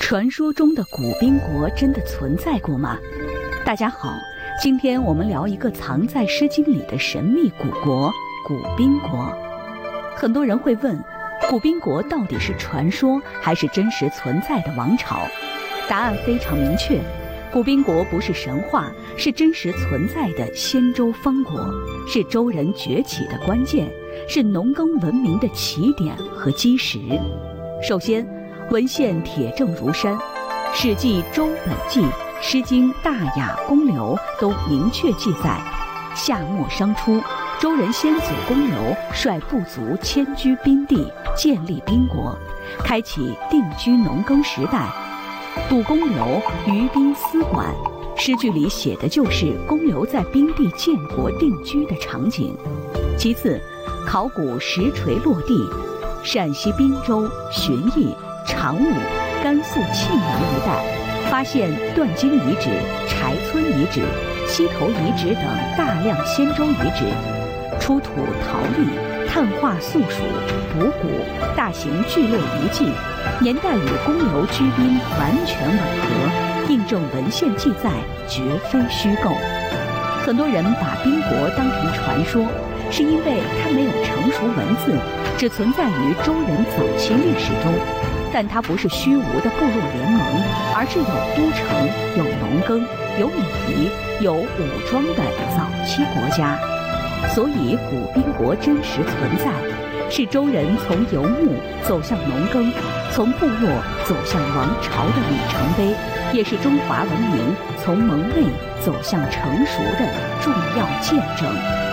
传说中的古宾国真的存在过吗？大家好，今天我们聊一个藏在《诗经》里的神秘古国——古宾国。很多人会问，古宾国到底是传说还是真实存在的王朝？答案非常明确，古宾国不是神话，是真实存在的先周方国，是周人崛起的关键，是农耕文明的起点和基石。首先，文献铁证如山，《史记·周本纪》、《诗经·大雅·公流》都明确记载，夏末商初，周人先祖公流率部族迁居宾地，建立宾国，开启定居农耕时代。杜公流于宾司管，诗句里写的就是公流在宾地建国定居的场景。其次，考古实锤落地，陕西滨州、旬邑、长武、甘肃庆阳一带发现段京遗址、柴村遗址、西头遗址等大量先周遗址，出土陶粒、碳化素属、卜骨、大型聚落遗迹，年代与公流居宾完全吻合，印证文献记载绝非虚构。很多人把宾国当成传说，是因为它没有成熟文字，只存在于周人早期历史中。但它不是虚无的部落联盟，而是有都城、有农耕、有礼仪、有武装的早期国家。所以古宾国真实存在，是周人从游牧走向农耕，从部落走向王朝的里程碑，也是中华文明从蒙昧走向成熟的重要见证。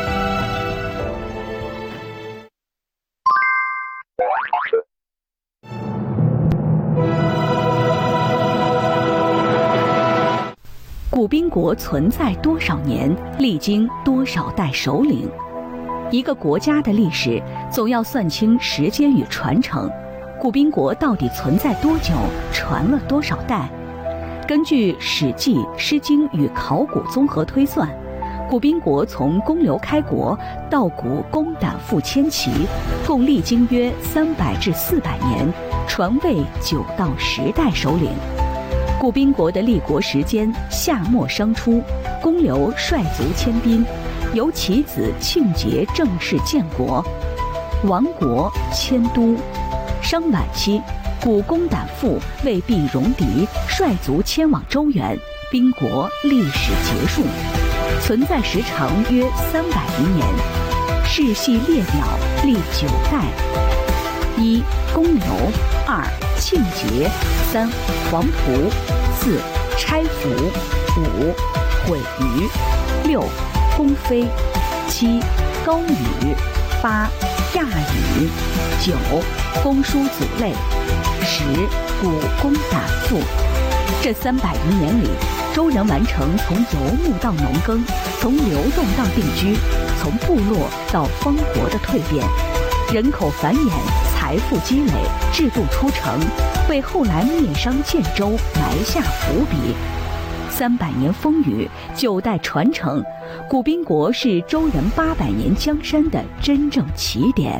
古宾国存在多少年，历经多少代首领？一个国家的历史总要算清时间与传承。古宾国到底存在多久，传了多少代？根据《史记》《诗经》与考古综合推算，古宾国从公流开国到古公胆父迁齐，共历经约300至400年，传位9到10代首领。古宾国的立国时间夏末商初，公流率族迁宾，由其子庆节正式建国，亡国迁都。商晚期，古公胆父为避戎狄，率族迁往周原，宾国历史结束，存在时长约300余年。世系列表历9代：1. 公流，2. 庆节，3. 黄埔，4. 拆服，5. 毁鱼，6. 公妃，7. 高语，8. 亚语，9. 公叔祖类，10. 古公胆父。这300余年里，周人完成从游牧到农耕，从流动到定居，从部落到方国的蜕变，人口繁衍，财富积累，制度出城，为后来灭商建周埋下伏笔。300年风雨，9代传承，古宾国是周人800年江山的真正起点。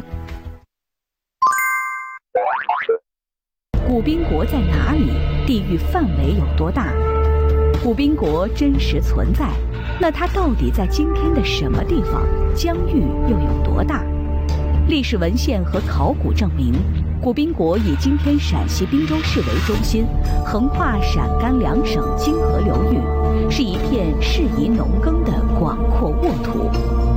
古宾国在哪里？地域范围有多大？古宾国真实存在，那它到底在今天的什么地方？疆域又有多大？历史文献和考古证明，古宾国以今天陕西滨州市为中心，横跨陕甘2省泾河流域，是一片适宜农耕的广阔沃土。